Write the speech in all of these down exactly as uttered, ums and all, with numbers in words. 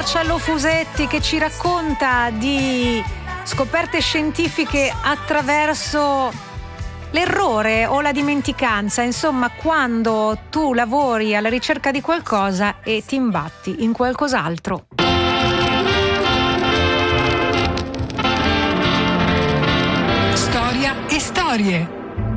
Marcello Fusetti che ci racconta di scoperte scientifiche attraverso l'errore o la dimenticanza, insomma quando tu lavori alla ricerca di qualcosa e ti imbatti in qualcos'altro. Storia e storie.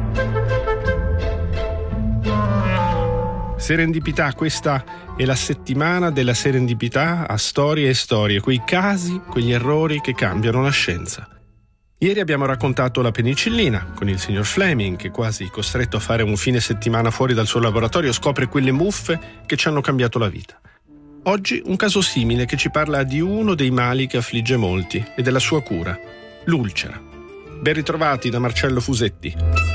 Serendipità, questa è la settimana della serendipità a Storie e Storie, quei casi, quegli errori che cambiano la scienza. Ieri abbiamo raccontato la penicillina con il signor Fleming che, quasi costretto a fare un fine settimana fuori dal suo laboratorio, scopre quelle muffe che ci hanno cambiato la vita. Oggi un caso simile che ci parla di uno dei mali che affligge molti e della sua cura, l'ulcera. Ben ritrovati da Marcello Fusetti.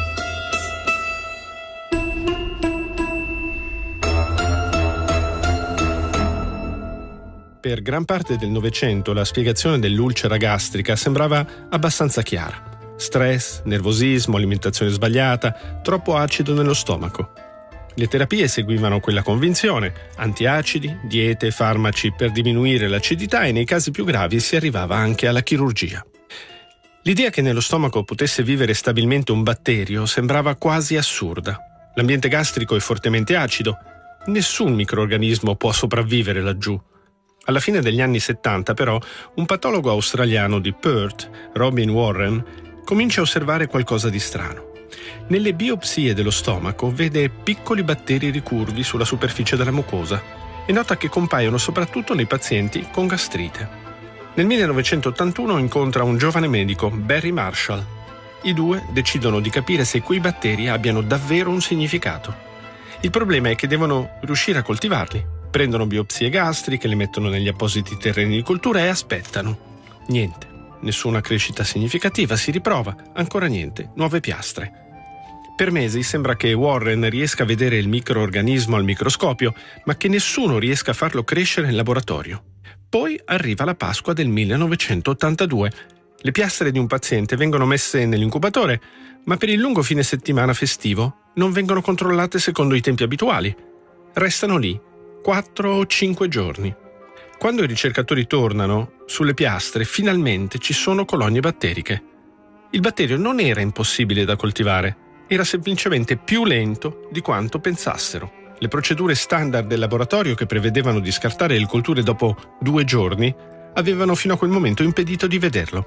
Per gran parte del Novecento la spiegazione dell'ulcera gastrica sembrava abbastanza chiara. Stress, nervosismo, alimentazione sbagliata, troppo acido nello stomaco. Le terapie seguivano quella convinzione: antiacidi, diete, farmaci per diminuire l'acidità e nei casi più gravi si arrivava anche alla chirurgia. L'idea che nello stomaco potesse vivere stabilmente un batterio sembrava quasi assurda. L'ambiente gastrico è fortemente acido. Nessun microrganismo può sopravvivere laggiù. Alla fine degli anni settanta, però, un patologo australiano di Perth, Robin Warren, comincia a osservare qualcosa di strano. Nelle biopsie dello stomaco vede piccoli batteri ricurvi sulla superficie della mucosa e nota che compaiono soprattutto nei pazienti con gastrite. Nel millenovecentottantuno incontra un giovane medico, Barry Marshall. I due decidono di capire se quei batteri abbiano davvero un significato. Il problema è che devono riuscire a coltivarli. Prendono biopsie gastriche, le mettono negli appositi terreni di coltura e aspettano. Niente, nessuna crescita significativa, si riprova, ancora niente, nuove piastre. Per mesi sembra che Warren riesca a vedere il microorganismo al microscopio, ma che nessuno riesca a farlo crescere in laboratorio. Poi arriva la Pasqua del millenovecentottantadue. Le piastre di un paziente vengono messe nell'incubatore, ma per il lungo fine settimana festivo non vengono controllate secondo i tempi abituali. Restano lì quattro o cinque giorni. Quando i ricercatori tornano, sulle piastre finalmente ci sono colonie batteriche. Il batterio non era impossibile da coltivare, era semplicemente più lento di quanto pensassero. Le procedure standard del laboratorio, che prevedevano di scartare le colture dopo due giorni, avevano fino a quel momento impedito di vederlo.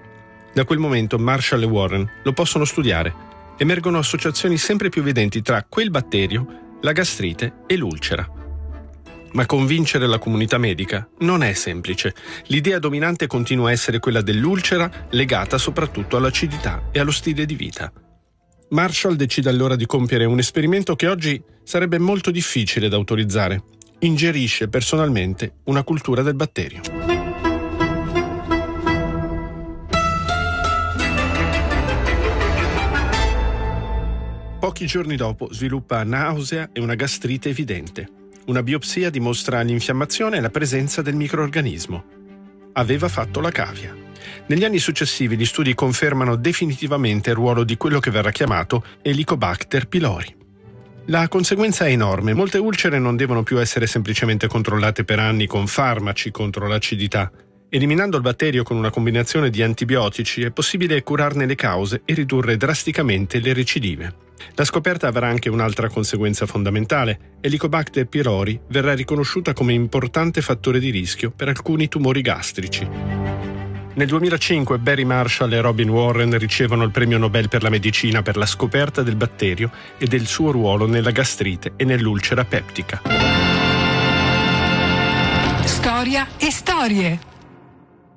Da quel momento Marshall e Warren lo possono studiare. Emergono associazioni sempre più evidenti tra quel batterio, la gastrite e l'ulcera. Ma convincere la comunità medica non è semplice. L'idea dominante continua a essere quella dell'ulcera, legata soprattutto all'acidità e allo stile di vita. Marshall decide allora di compiere un esperimento che oggi sarebbe molto difficile da autorizzare. Ingerisce personalmente una cultura del batterio. Pochi giorni dopo sviluppa nausea e una gastrite evidente. Una biopsia dimostra l'infiammazione e la presenza del microrganismo. Aveva fatto la cavia. Negli anni successivi gli studi confermano definitivamente il ruolo di quello che verrà chiamato Helicobacter pylori. La conseguenza è enorme. Molte ulcere non devono più essere semplicemente controllate per anni con farmaci contro l'acidità. Eliminando il batterio con una combinazione di antibiotici è possibile curarne le cause e ridurre drasticamente le recidive. La scoperta avrà anche un'altra conseguenza fondamentale. Helicobacter pylori verrà riconosciuta come importante fattore di rischio per alcuni tumori gastrici. Nel duemilacinque Barry Marshall e Robin Warren ricevono il premio Nobel per la medicina per la scoperta del batterio e del suo ruolo nella gastrite e nell'ulcera peptica. Storia e storie.